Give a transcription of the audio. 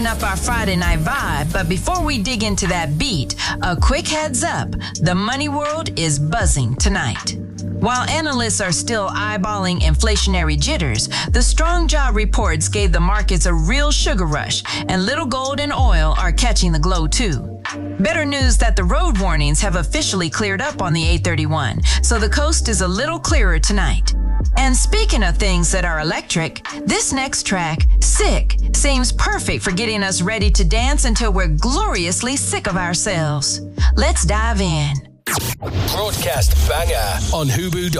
wrapping up our Friday night vibe, but before we dig into that beat, a quick heads up, the money world is buzzing tonight. While analysts are still eyeballing inflationary jitters, the strong job reports gave the markets a real sugar rush, and little gold and oil are catching the glow too. Better news that the road warnings have officially cleared up on the 831, so the coast is a little clearer tonight. And speaking of things that are electric, this next track, Sick, seems perfect for getting us ready to dance until we're gloriously sick of ourselves. Let's dive in. Broadcast banger on Hubu.com.